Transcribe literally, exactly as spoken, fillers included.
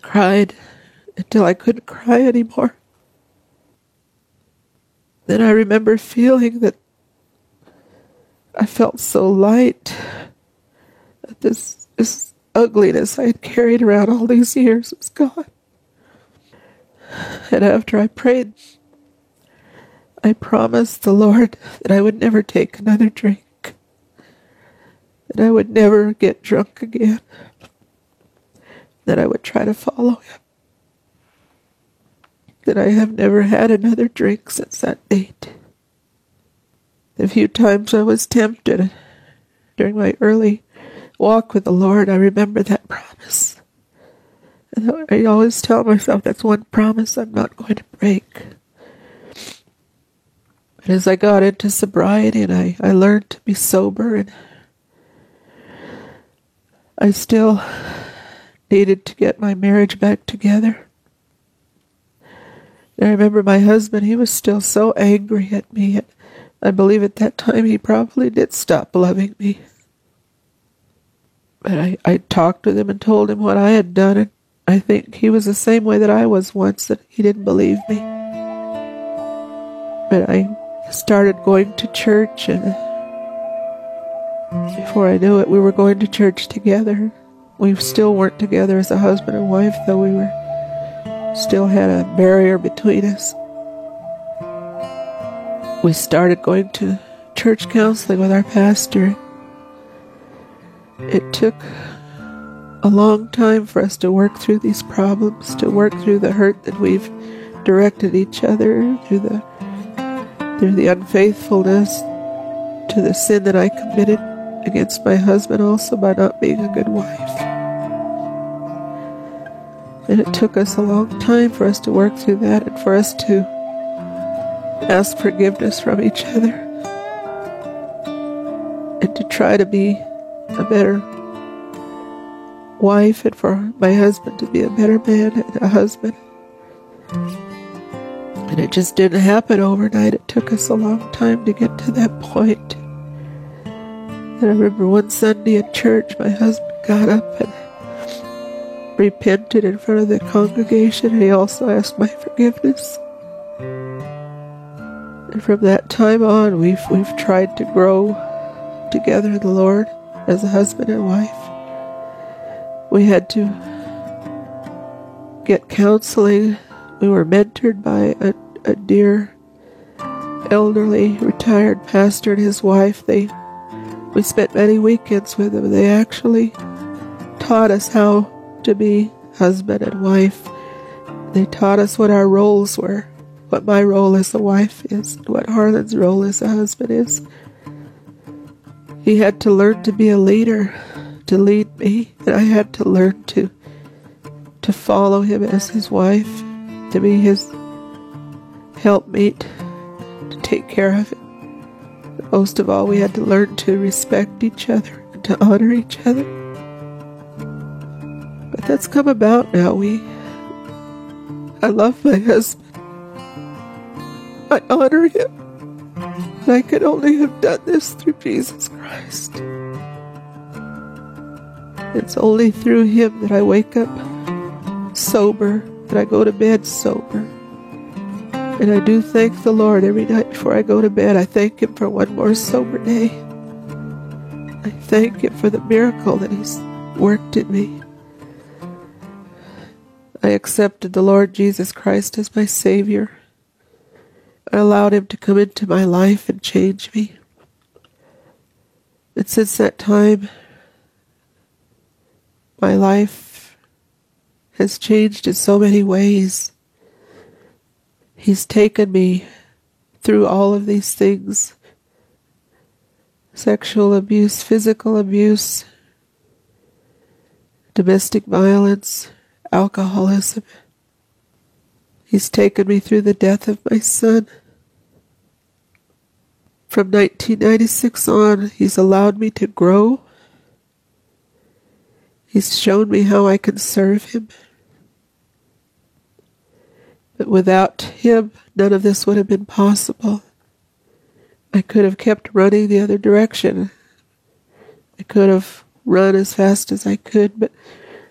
cried until I couldn't cry anymore. Then I remember feeling that I felt so light that this, this ugliness I had carried around all these years was gone. And after I prayed, I promised the Lord that I would never take another drink, that I would never get drunk again, that I would try to follow Him, that I have never had another drink since that date. The few times I was tempted during my early walk with the Lord, I remember that promise. And I always tell myself that's one promise I'm not going to break. But as I got into sobriety and I, I learned to be sober, and I still needed to get my marriage back together. And I remember my husband, he was still so angry at me. And I believe at that time he probably did stop loving me. But I, I talked with him and told him what I had done, and I think he was the same way that I was once, that he didn't believe me. But I started going to church, and before I knew it, we were going to church together. We still weren't together as a husband and wife, though we were still had a barrier between us. We started going to church counseling with our pastor. It took a long time for us to work through these problems, to work through the hurt that we've directed each other, through the through the unfaithfulness, to the sin that I committed against my husband also by not being a good wife. And it took us a long time for us to work through that and for us to ask forgiveness from each other and to try to be a better wife, and for my husband to be a better man and a husband. And it just didn't happen overnight. It took us a long time to get to that point. And I remember one Sunday at church, my husband got up and repented in front of the congregation, and he also asked my forgiveness. And from that time on, we've we've tried to grow together in the Lord as a husband and wife. We had to get counseling. We were mentored by a, a dear elderly retired pastor and his wife. They we spent many weekends with them. They actually taught us how to be husband and wife. They taught us what our roles were, what my role as a wife is, and what Harlan's role as a husband is. He had to learn to be a leader, to lead me, and I had to learn to to follow him as his wife, to be his helpmate, to take care of him. But most of all, we had to learn to respect each other and to honor each other. But that's come about now. We, I love my husband. I honor him. And I could only have done this through Jesus Christ. It's only through him that I wake up sober, that I go to bed sober. And I do thank the Lord every night before I go to bed. I thank him for one more sober day. I thank him for the miracle that he's worked in me. I accepted the Lord Jesus Christ as my Savior. I allowed him to come into my life and change me. And since that time, my life has changed in so many ways. He's taken me through all of these things: sexual abuse, physical abuse, domestic violence, alcoholism. He's taken me through the death of my son. From nineteen ninety-six on, he's allowed me to grow. He's shown me how I can serve him. But without him, none of this would have been possible. I could have kept running the other direction. I could have run as fast as I could, but